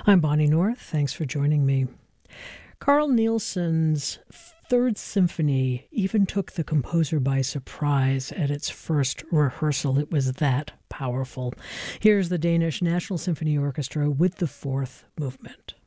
I'm Bonnie North. Thanks for joining me. Carl Nielsen's Third Symphony even took the composer by surprise at its first rehearsal. It was that powerful. Here's the Danish National Symphony Orchestra with the fourth movement.